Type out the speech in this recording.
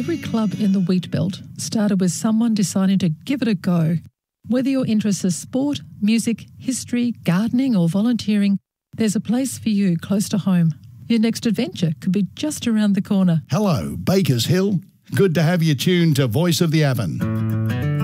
Every club in the Wheat Belt started with someone deciding to give it a go. Whether your interests are sport, music, history, gardening or volunteering, there's a place for you close to home. Your next adventure could be just around the corner. Hello, Bakers Hill. Good to have you tuned to Voice of the Avon.